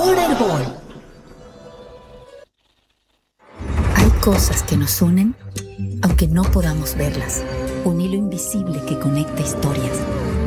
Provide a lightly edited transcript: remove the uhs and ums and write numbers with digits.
ahora el gol. Hay cosas que nos unen, aunque no podamos verlas. Un hilo invisible que conecta historias.